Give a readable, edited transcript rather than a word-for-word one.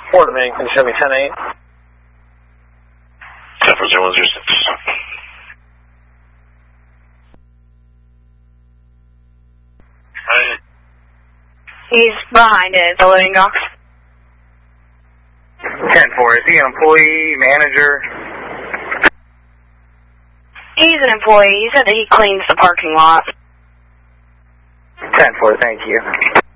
Fort Main, can you show me 10-8? 10-4-0-1-0-6. He's behind it, the loading docks. 10-4, is he an employee, manager? He's an employee. He said that he cleans the parking lot. 10-4, thank you.